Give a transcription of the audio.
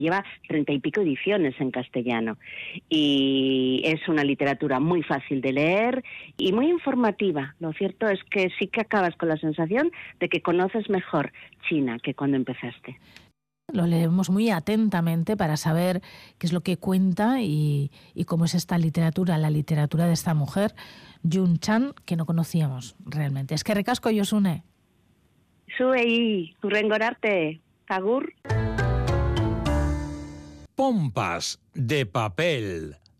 Lleva 30 y pico ediciones en castellano y es una literatura muy fácil de leer y muy informativa. Lo cierto es que sí que acabas con la sensación de que conoces mejor China que cuando empezaste. Lo leemos muy atentamente para saber qué es lo que cuenta y cómo es esta literatura, la literatura de esta mujer, Jun Chan, que no conocíamos realmente. Es que recasco, Josune. Zuei, hurrengorarte, agur. Pompas de papel.